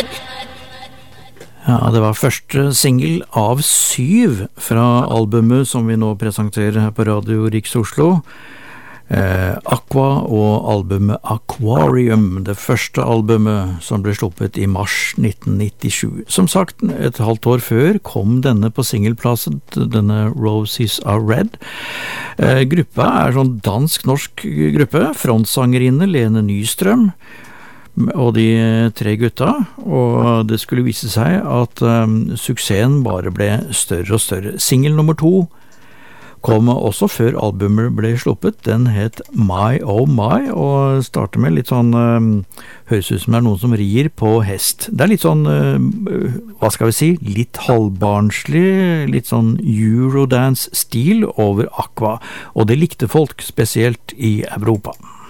Ja, det var første single av 7 fra albumet som vi nå presenterer her på Radio Riks Oslo. Aqua og albumet Aquarium, det første albumet som ble sluppet i mars 1997. Som sagt, et halvt år før kom denne på singleplassen, denne Roses Are Red. Gruppa er sånn dansk-norsk gruppe, frontsangerinne Lene Nystrøm, og de 3 gutta, og det skulle vise seg at suksessen bare ble større og større. Single nummer 2 kom også før albumet ble sluppet. Den het My Oh My, og starter med litt sånn, høres ut som det er noen som rir på hest. Det er litt sånn, hva skal vi si, litt halvbarnslig, litt sånn Eurodance-stil over Aqua, og det likte folk spesielt i Europa.